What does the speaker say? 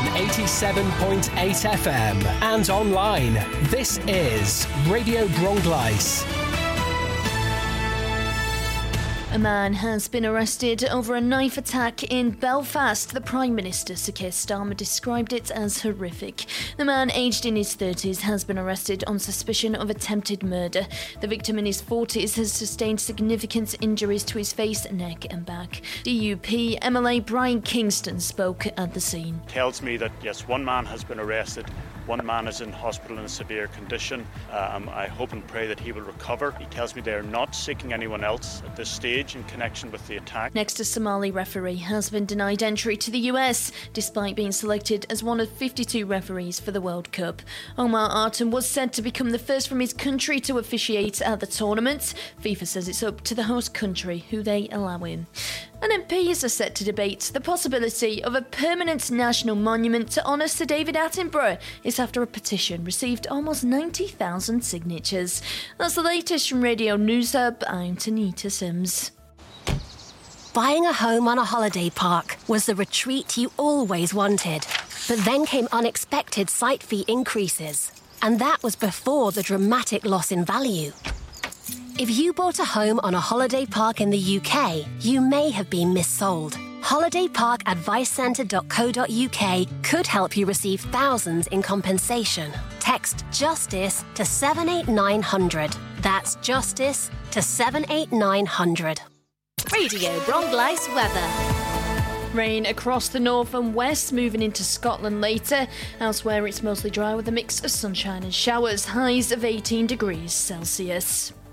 87.8 FM and online. This is Radio Bronglais. A man has been arrested over a knife attack in Belfast. The Prime Minister, Sir Keir Starmer, described it as horrific. The man, aged in his 30s, has been arrested on suspicion of attempted murder. The victim, in his 40s, has sustained significant injuries to his face, neck and back. DUP MLA Brian Kingston spoke at the scene. Tells me that, yes, one man has been arrested. One man is in hospital in a severe condition. I hope and pray that he will recover. He tells me they are not seeking anyone else at this stage in connection with the attack. Next, a Somali referee has been denied entry to the US, despite being selected as one of 52 referees for the World Cup. Omar Artan was said to become the first from his country to officiate at the tournament. FIFA says it's up to the host country who they allow in. And MPs are set to debate the possibility of a permanent national monument to honour Sir David Attenborough. It's after a petition received almost 90,000 signatures. That's the latest from Radio News Hub. I'm Tanita Sims. Buying a home on a holiday park was the retreat you always wanted. But then came unexpected site fee increases. And that was before the dramatic loss in value. If you bought a home on a holiday park in the UK, you may have been missold. holidayparkadvicecentre.co.uk could help you receive thousands in compensation. Text JUSTICE to 78900. That's JUSTICE to 78900. Radio Bronglais weather. Rain across the north and west, moving into Scotland later. Elsewhere it's mostly dry with a mix of sunshine and showers, highs of 18 degrees Celsius.